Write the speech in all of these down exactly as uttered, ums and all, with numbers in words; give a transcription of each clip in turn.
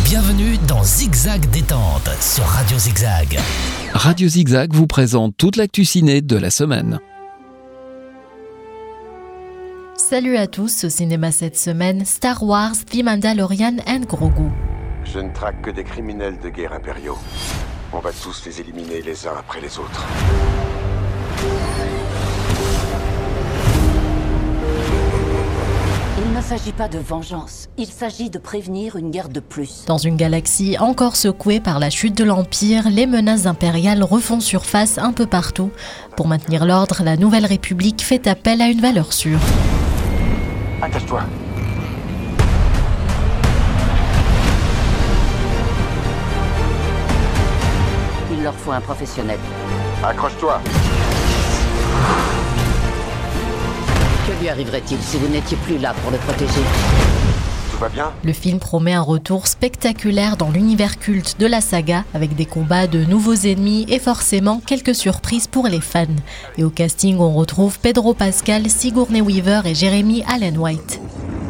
Bienvenue dans Zigzag Détente sur Radio Zigzag. Radio Zigzag vous présente toute l'actu ciné de la semaine. Salut à tous, au cinéma cette semaine, Star Wars, The Mandalorian and Grogu. Je ne traque que des criminels de guerre impériaux. On va tous les éliminer les uns après les autres. Il ne s'agit pas de vengeance, il s'agit de prévenir une guerre de plus. Dans une galaxie encore secouée par la chute de l'Empire, les menaces impériales refont surface un peu partout. Pour maintenir l'ordre, la Nouvelle République fait appel à une valeur sûre. Attache-toi. Il leur faut un professionnel. Accroche-toi. Que lui arriverait-il si vous n'étiez plus là pour le protéger ? Tout va bien ? Le film promet un retour spectaculaire dans l'univers culte de la saga, avec des combats de nouveaux ennemis et forcément quelques surprises pour les fans. Et au casting, on retrouve Pedro Pascal, Sigourney Weaver et Jeremy Allen White.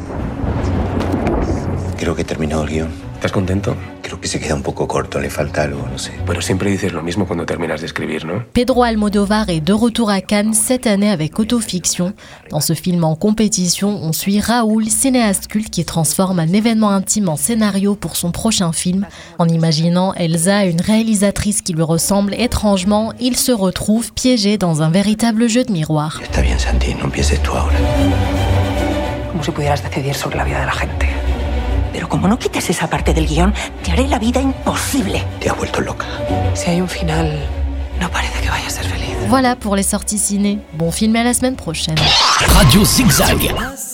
Creo que terminó el guión. ¿Estás contento? Creo que se queda un poco corto, le falta algo, no sé. Pero siempre dices lo mismo cuando terminas de escribir, ¿no? Pedro Almodovar est de retour à Cannes cette année avec Autofiction. Dans ce film en compétition, on suit Raoul, cinéaste culte qui transforme un événement intime en scénario pour son prochain film. En imaginant Elsa, une réalisatrice qui lui ressemble étrangement, il se retrouve piégé dans un véritable jeu de miroir. Está bien, Santi, no empieces tú ahora. Como si pudieras decidir sobre la vida de la gente. Pero como no quites esa parte del guión, te haré la vida imposible. Te has vuelto loca. Si hay un final, no parece que vaya a ser feliz. Voilà pour les sorties ciné. Bon film et à la semaine prochaine. Radio Zigzag.